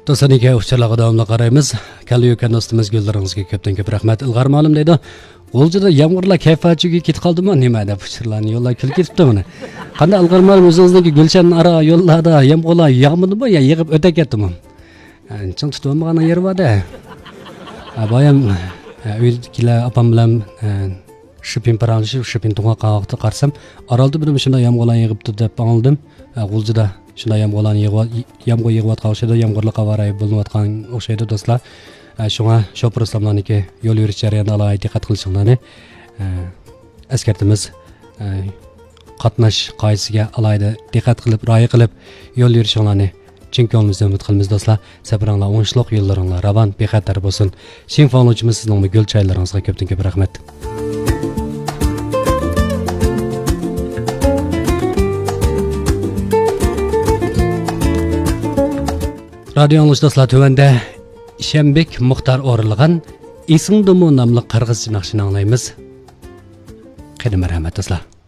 Do'stlarga ucharlarga davomli qaraymiz. Kaliyotgan do'stimiz yo'llaringizga ko'pdan ko'p rahmat. Ilg'or ma'lum deydi. G'o'ljida yomg'irlar kayfiyatiga ketib qoldimi? Nima deb uchirlarni yo'llar kelib ketibdi buni. Qanday ilg'or ma'lum o'zingizdagi Gulshan ara yo'llarda yomg'irlar yog'madimi yo yig'ib o'ta ketdimi? Ching tutolmagan yeri bor-da. Boyam uydagilar opam bilan shipin paranlashib, shipin tunga qaqti qarsam, orolda bir shunday yomg'irlar yig'ibdi deb oldim. G'o'ljida shunday yomg'irlarni yomg'ir yig'ib qolishadi, yomg'irli qavarayib bo'linayotgan o'xshaydi do'stlar. Shunga shopir islomlarniki yo'l yurish jarayonida alohida diqqat qilishinglarni eskartamiz. Qatnash qoidasiga alohida diqqat qilib, rioya qilib yo'l yurishinglarni chin ko'nglimizdan umid qilamiz do'stlar. Sabranglar, o'ngishliq yo'llaringlar ravon, bexatar bo'lsin. Chin faoliyatimiz sizning gul choylaringizga ko'pdan ko'p rahmat. Radio anglish do'stlar tuvanda Ishembek Muxtar o'rinlagan Esingdimi nomli qirg'izcha naqshini anglaymiz. Qani marhamat do'stlar.